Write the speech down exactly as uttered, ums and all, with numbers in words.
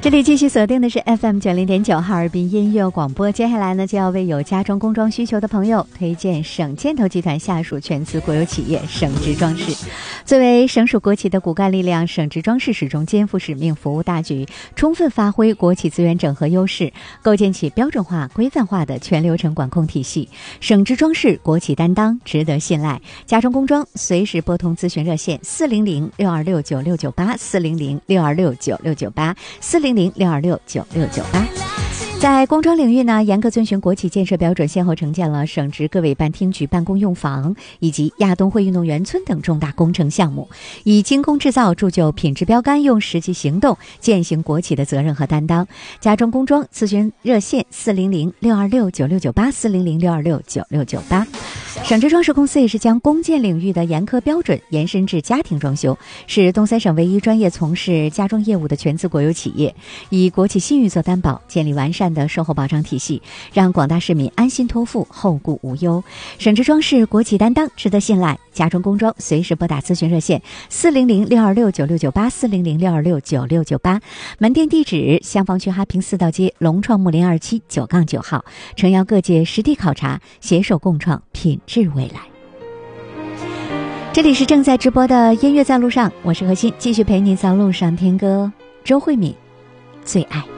这里继续锁定的是 F M 九零点九哈尔滨音乐广播。接下来呢，就要为有家装工装需求的朋友推荐省建投集团下属全资国有企业省直装饰。作为省属国企的骨干力量，省直装饰始终肩负使命，服务大局，充分发挥国企资源整合优势，构建起标准化、规范化的全流程管控体系。省直装饰国企担当，值得信赖。家装工装随时拨通咨询热线四零零六二六九六九八四零零六二六九六九八四零零六二六九六九八。在工装领域呢，严格遵循国企建设标准，先后承建了省直各委办厅局办公用房以及亚冬会运动员村等重大工程项目，以精工制造铸就品质标杆，用实际行动践行国企的责任和担当。家装工装咨询热线四零零六二六九六九八四零零六二六九六九八。省直装饰公司也是将工建领域的严苛标准延伸至家庭装修，是东三省唯一专业从事家装业务的全资国有企业，以国企信誉做担保，建立完善的售后保障体系，让广大市民安心托付，后顾无忧。省直装饰国企担当，值得信赖。家装工装随时拨打咨询热线四零零六二六九六九八四零零六二六九六九八。门店地址：襄坊区哈平四道街龙创木林二期九杠九号，诚邀各界实地考察，携手共创品质未来。这里是正在直播的音乐在路上，我是何欣，继续陪你在路上听歌。周慧敏，最爱。